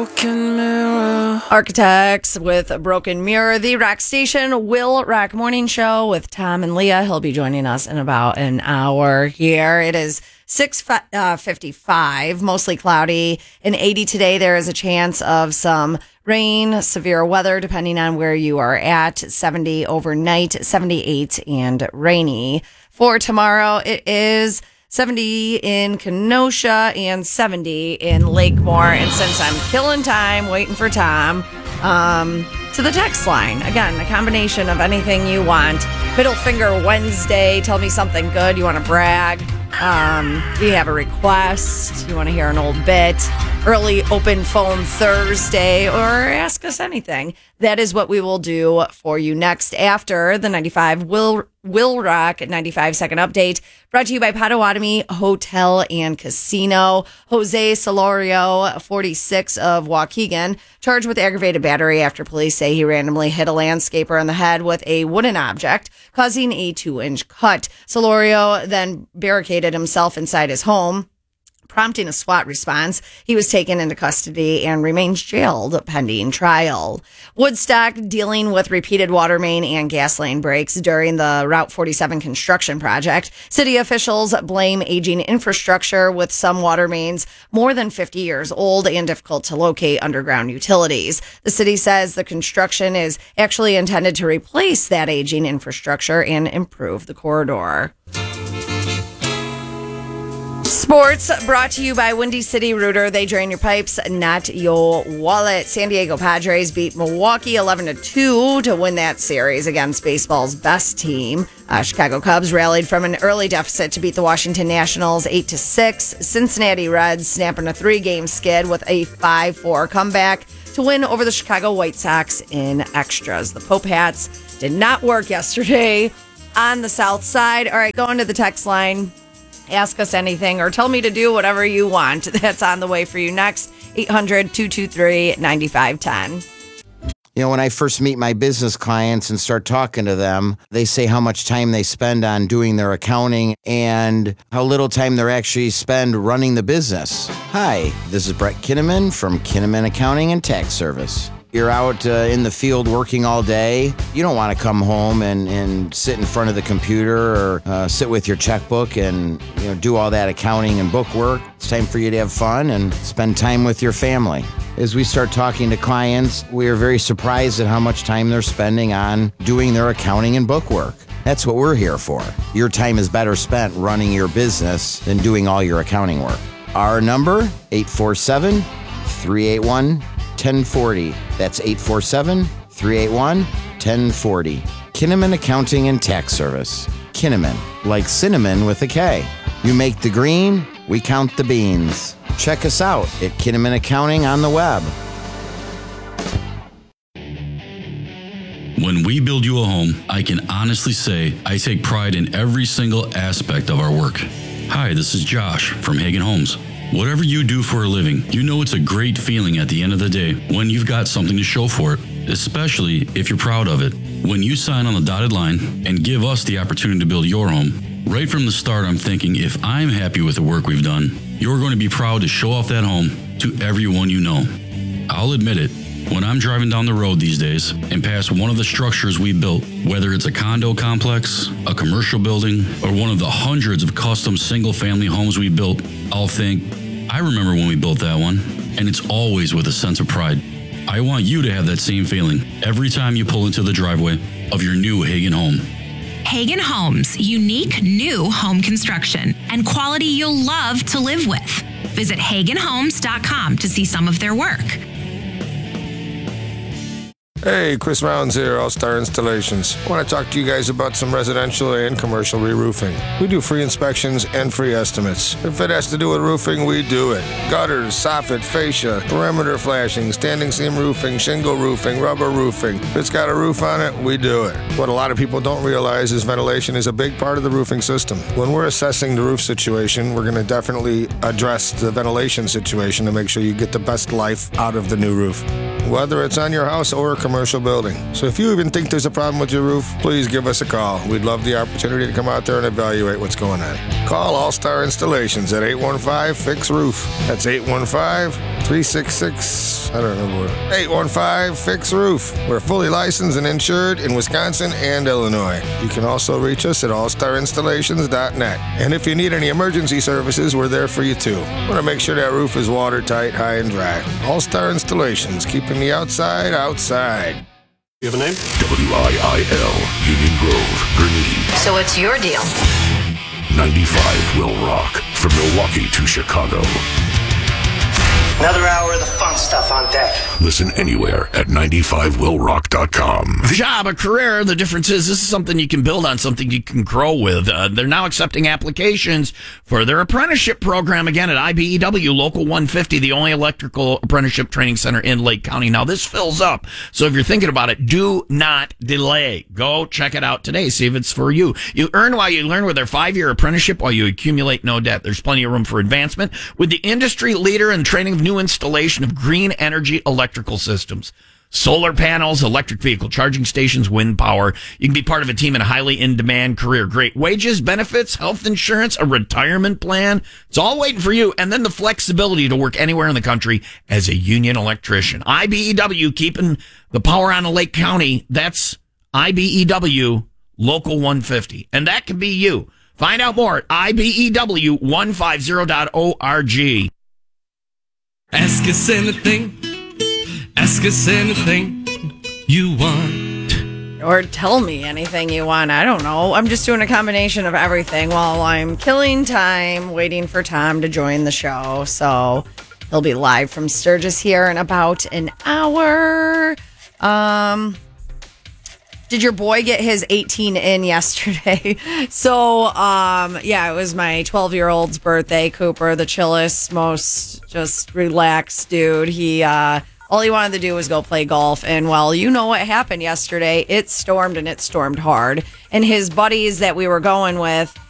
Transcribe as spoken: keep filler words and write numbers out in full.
broken mirror. Architects with a Broken Mirror, the Rock Station Will Rock Morning Show with Tom and Leah. He'll be joining us in about an hour here. It is six fifty-five, mostly cloudy, and eighty today. There is a chance of some rain, severe weather, depending on where you are at. seventy overnight, seventy-eight and rainy. For tomorrow, it is seventy in Kenosha and seventy in Lakemore. And since I'm killing time waiting for Tom, um, to the text line. Again, a combination of anything you want. Middle Finger Wednesday. Tell me something good. You want to brag. Um, do you have a request? You want to hear an old bit? Early open phone Thursday, or ask us anything. That is what we will do for you next after the ninety-five Will Will Rock ninety-five second update, brought to you by Potawatomi Hotel and Casino. Jose Solorio, forty-six, of Waukegan, charged with aggravated battery after police say he randomly hit a landscaper in the head with a wooden object, causing a two-inch cut. Solorio then barricaded himself inside his home, prompting a SWAT response. He was taken into custody and remains jailed pending trial. Woodstock dealing with repeated water main and gas lane breaks during the Route forty-seven construction project. City officials blame aging infrastructure, with some water mains more than fifty years old and difficult to locate underground utilities. The city says the construction is actually intended to replace that aging infrastructure and improve the corridor. Sports brought to you by Windy City Rooter. They drain your pipes, not your wallet. San Diego Padres beat Milwaukee eleven to two to win that series against baseball's best team. Uh, Chicago Cubs rallied from an early deficit to beat the Washington Nationals eight to six. Cincinnati Reds snapping a three-game skid with a five four comeback to win over the Chicago White Sox in extras. The Pope hats did not work yesterday on the south side. All right, going to the text line. Ask us anything or tell me to do whatever you want. That's on the way for you next. eight hundred, two two three, nine five one zero. You know, when I first meet my business clients and start talking to them, they say how much time they spend on doing their accounting and how little time they actually spend running the business. Hi, this is Brett Kinnaman from Kinnaman Accounting and Tax Service. You're out uh, in the field working all day. You don't want to come home and, and sit in front of the computer or uh, sit with your checkbook and you know do all that accounting and book work. It's time for you to have fun and spend time with your family. As we start talking to clients, we are very surprised at how much time they're spending on doing their accounting and book work. That's what we're here for. Your time is better spent running your business than doing all your accounting work. Our number, eight four seven, three eight one, ten forty. That's eight four seven, three eight one, ten forty. Kinnaman Accounting and Tax Service. Kinnaman, like cinnamon with a K. You make the green, we count the beans. Check us out at Kinnaman Accounting on the web. When we build you a home, I can honestly say I take pride in every single aspect of our work. Hi, this is Josh from Hagen Homes. Whatever you do for a living, you know it's a great feeling at the end of the day when you've got something to show for it, especially if you're proud of it. When you sign on the dotted line and give us the opportunity to build your home, right from the start I'm thinking if I'm happy with the work we've done, you're going to be proud to show off that home to everyone you know. I'll admit it, when I'm driving down the road these days and pass one of the structures we built, whether it's a condo complex, a commercial building, or one of the hundreds of custom single-family homes we built, I'll think, I remember when we built that one, and it's always with a sense of pride. I want you to have that same feeling every time you pull into the driveway of your new Hagen home. Hagen Homes, unique new home construction and quality you'll love to live with. Visit hagen homes dot com to see some of their work. Hey, Chris Rounds here, All-Star Installations. I want to talk to you guys about some residential and commercial re-roofing. We do free inspections and free estimates. If it has to do with roofing, we do it. Gutters, soffit, fascia, perimeter flashing, standing seam roofing, shingle roofing, rubber roofing. If it's got a roof on it, we do it. What a lot of people don't realize is ventilation is a big part of the roofing system. When we're assessing the roof situation, we're going to definitely address the ventilation situation to make sure you get the best life out of the new roof. whether it's on your house or a commercial building. So if you even think there's a problem with your roof, please give us a call. We'd love the opportunity to come out there and evaluate what's going on. Call All-Star Installations at eight one five, fix roof. That's eight one five, three six six, I don't know what, eight one five, fix roof. We're fully licensed and insured in Wisconsin and Illinois. You can also reach us at all star installations dot net. And if you need any emergency services, we're there for you too. Want to make sure that roof is watertight, high and dry. All-Star Installations, keeping the outside outside. You have a name? W I I L, Union Grove, Grenade. So what's your deal? ninety-five will rock. From Milwaukee to Chicago. Another hour of the fun stuff on deck. Listen anywhere at ninety-five will rock dot com. Job, a career. The difference is this is something you can build on, something you can grow with. Uh, they're now accepting applications for their apprenticeship program again at I B E W Local one fifty, the only electrical apprenticeship training center in Lake County. Now, this fills up. So if you're thinking about it, do not delay. Go check it out today. See if it's for you. You earn while you learn with their five-year apprenticeship while you accumulate no debt. There's plenty of room for advancement with the industry leader in training of new installation of green energy electrical systems. Solar panels, electric vehicle charging stations, wind power. You can be part of a team in a highly in-demand career. Great wages, benefits, health insurance, a retirement plan. It's all waiting for you. And then the flexibility to work anywhere in the country as a union electrician. I B E W, keeping the power on in Lake County. That's I B E W Local one fifty. And that can be you. Find out more at I B E W one fifty dot org. Ask us anything, ask us anything you want. Or tell me anything you want. I don't know. I'm just doing a combination of everything while I'm killing time, waiting for Tom to join the show. So he'll be live from Sturgis here in about an hour. Um... Did your boy get his eighteen in yesterday? So, um, yeah, it was my twelve-year-old's birthday. Cooper, the chillest, most just relaxed dude. He, uh, all he wanted to do was go play golf. And, well, you know what happened yesterday. It stormed, and it stormed hard. And his buddies that we were going with,